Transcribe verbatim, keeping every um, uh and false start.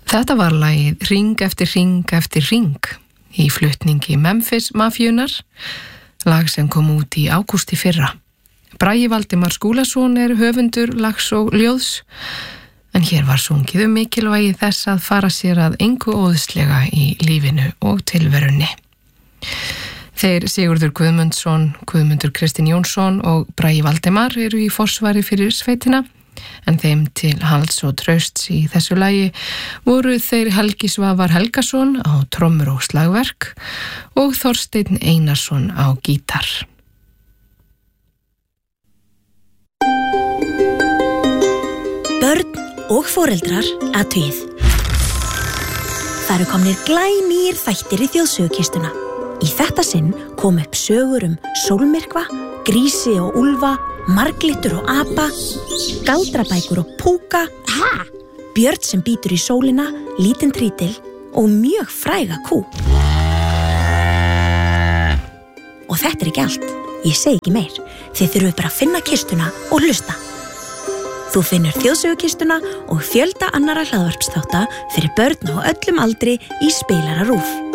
Þetta var lagið Hring eftir hring eftir hring í flutningi Memphis Mafíunnar, lag sem kom út í ágúst í fyrra. Bragi Valdimar Skúlason er höfundur lags og ljóðs, en hér var sungið um mikilvægi þess að fara sér að engu óðslega í lífinu og tilverunni. Þeir Sigurður Guðmundsson, Guðmundur Kristinn Jónsson og Bragi Valdimar eru í forsvari fyrir sveitina, en þeim til halds og trausts í þessu lagi voru þeir Helgi Svavar Helgason á trommur og slagverk og Þorsteinn Einarsson á gítar. Börn og foreldrar athugið. Það eru komnir glænýir þættir í þjóðsögukistuna. Í þetta sinn kom upp sögur um sólmyrkva, grísi og úlfa, marglyttur og apa, galdrabækur og púka, ha! Björn sem bítur í sólina, lítinn trítil og mjög fræga kú. Og þetta er ekki allt. Ég segi ekki meir. Þið þurfum bara að finna kistuna og hlusta. Þú finnur þjóðsögukistuna og fjölda annarra hlaðvarpsþátta fyrir börn og öllum aldri í Spilara RÚV.